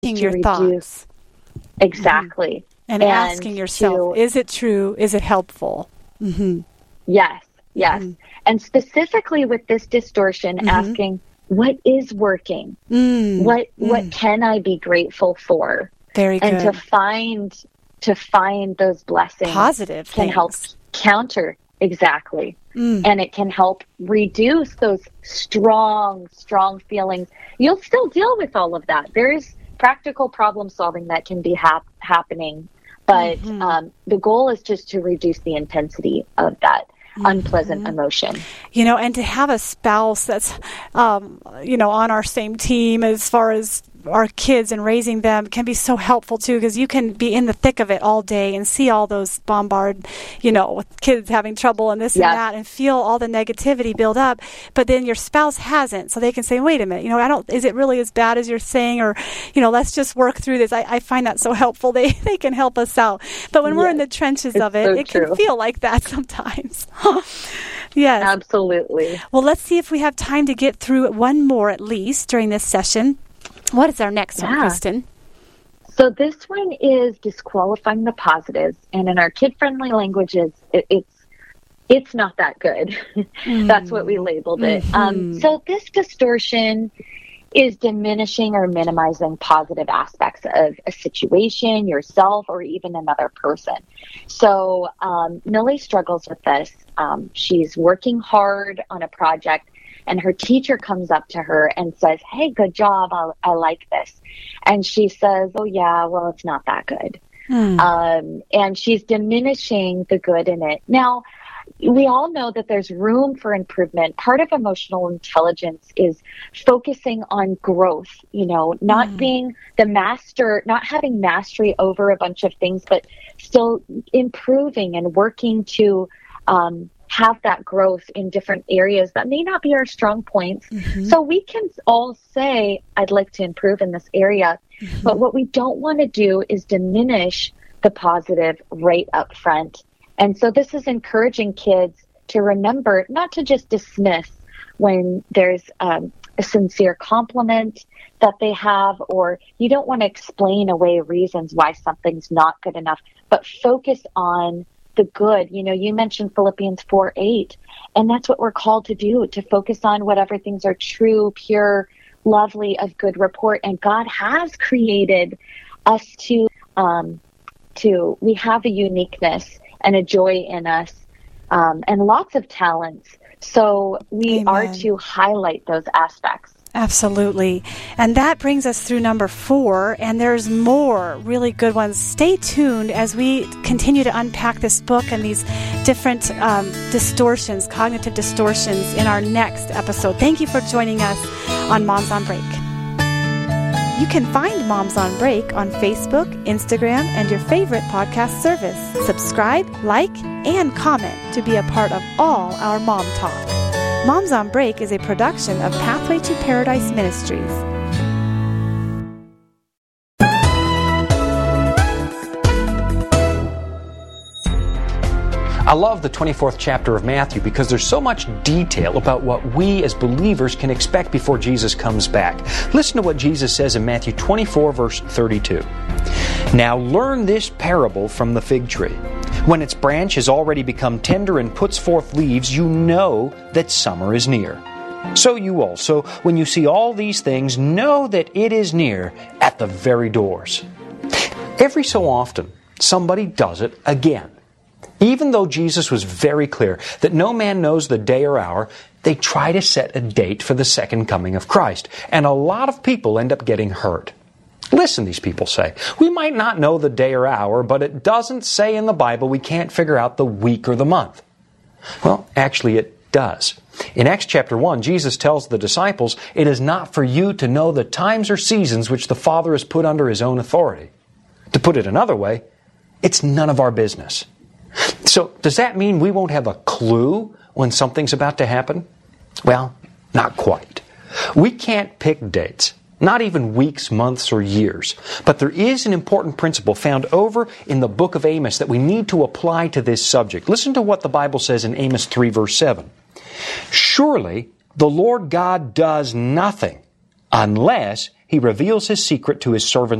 to your reduce. Thoughts. Exactly. And asking yourself, is it true? Is it helpful? Yes. And specifically with this distortion, asking, what is working? What can I be grateful for? Very good. And to find those blessings, positive can things. help counter. Exactly. And it can help reduce those strong feelings. You'll still deal with all of that. There is practical problem solving that can be happening, but the goal is just to reduce the intensity of that unpleasant emotion. And to have a spouse that's, on our same team as far as our kids and raising them can be so helpful too, because you can be in the thick of it all day and see all those bombard, with kids having trouble and this and that, and feel all the negativity build up. But then your spouse hasn't, so they can say, "Wait a minute, is it really as bad as you're saying?" Or, let's just work through this. I find that so helpful. They can help us out. But when we're in the trenches of it, it can feel like that sometimes. Yes, absolutely. Well, let's see if we have time to get through one more at least during this session. What is our next one, Kristen? So this one is disqualifying the positives, and in our kid-friendly languages, it's not that good. That's what we labeled it. So this distortion is diminishing or minimizing positive aspects of a situation, yourself, or even another person. So Millie struggles with this. She's working hard on a project, and her teacher comes up to her and says, "Hey, good job. I like this." And she says, "Oh, yeah, well, it's not that good." And she's diminishing the good in it. Now, we all know that there's room for improvement. Part of emotional intelligence is focusing on growth, not being the master, not having mastery over a bunch of things, but still improving and working to have that growth in different areas that may not be our strong points. So we can all say, "I'd like to improve in this area." But what we don't want to do is diminish the positive right up front. And so this is encouraging kids to remember not to just dismiss when there's a sincere compliment that they have, or you don't want to explain away reasons why something's not good enough, but focus on the good. You mentioned Philippians 4:8, and that's what we're called to do, to focus on whatever things are true, pure, lovely, of good report. And God has created us to we have a uniqueness and a joy in us, and lots of talents. So we are to highlight those aspects. Absolutely. And that brings us through number 4, and there's more really good ones. Stay tuned as we continue to unpack this book and these different distortions, cognitive distortions, in our next episode. Thank you for joining us on Moms on Break. You can find Moms on Break on Facebook, Instagram, and your favorite podcast service. Subscribe, like, and comment to be a part of all our Mom Talk. Moms on Break is a production of Pathway to Paradise Ministries. I love the 24th chapter of Matthew because there's so much detail about what we as believers can expect before Jesus comes back. Listen to what Jesus says in Matthew 24, verse 32. "Now learn this parable from the fig tree. When its branch has already become tender and puts forth leaves, you know that summer is near. So you also, when you see all these things, know that it is near at the very doors." Every so often, somebody does it again. Even though Jesus was very clear that no man knows the day or hour, they try to set a date for the second coming of Christ. And a lot of people end up getting hurt. Listen, these people say, "We might not know the day or hour, but it doesn't say in the Bible we can't figure out the week or the month." Well, actually it does. In Acts chapter 1, Jesus tells the disciples, "It is not for you to know the times or seasons which the Father has put under His own authority." To put it another way, it's none of our business. So, does that mean we won't have a clue when something's about to happen? Well, not quite. We can't pick dates, not even weeks, months, or years. But there is an important principle found over in the book of Amos that we need to apply to this subject. Listen to what the Bible says in Amos 3, verse 7. "Surely the Lord God does nothing unless He reveals His secret to His servants